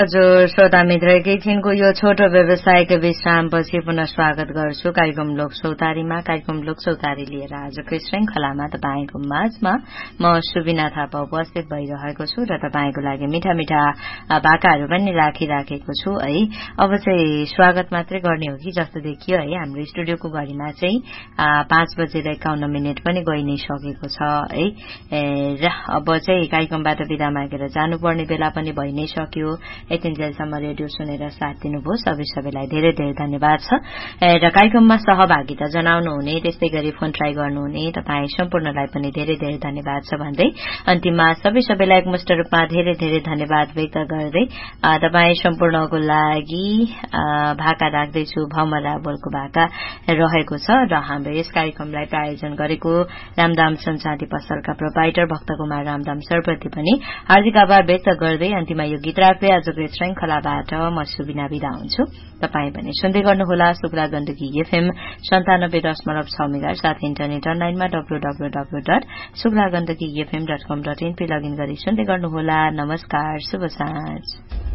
हजुर श्रोता मित्र एकैछिनको यो छोटो व्यवसायको विश्रामपछि पुनः स्वागत गर्छु कार्यक्रम लोकसौतारीमा। कार्यक्रम लोकसौतारी लिएर आजको श्रृंखलामा तपाईको माझमा म सुबिना थापा उपस्थित भइरहेको छु र तपाईको लागि मिठा मिठा भाकाहरू पनि राखिराखेको छु है। अब चाहिँ स्वागत मात्रै गर्ने हो कि जस्तो देखियो है। हाम्रो स्टुडियोको घडीमा चाहिँ 5:51 पनि गइ नै सकेको छ है। र अब चाहिँ कार्यक्रमबाट बिदा मागेर जानुपर्ने बेला पनि भइ नै सक्यो। यतिन्जेलसम्म रेडियो सुनेर साथ दिनुभयो सबैलाई धेरै धेरै धन्यवाद छ। र कार्यक्रममा सहभागिता जनाउनु हुने त्यस्तै गरी फोन ट्राई गर्नुहुने तपाई सम्पूर्णलाई पनि धेरै धेरै धन्यवाद छ भन्दै अन्तिममा सबैलाई एकमुष्ट रूपमा धेरै धेरै धन्यवाद व्यक्त गर्दै तपाई सम्पूर्णको लागि भाका राख्दैछु। भमरा बोलको भाका रहेको छ र हाम्रो यस कार्यक्रमलाई प्रायोजन गरेको रामदाम सञ्चादी पसलका प्रोपाइटर भक्तकुमार रामदाम सरप्रति पनि हार्दिक आभार व्यक्त गर्दै अन्तिममा यो गीत राख्दै आजको श्रृंखलाबाट म सुबिना बिदा हुन्छु। तपाई पनि सुन्दै गर्नुहोला शुक्ला गण्डकी एफएम 97.6 मेगाहर्ज साथै इन्टरनेट अनलाइनमा www.शुक्लागण्डकीfm.com.in पे लगइन गरी सुन्दै गर्नुहोला। नमस्कार, शुभ साँझ।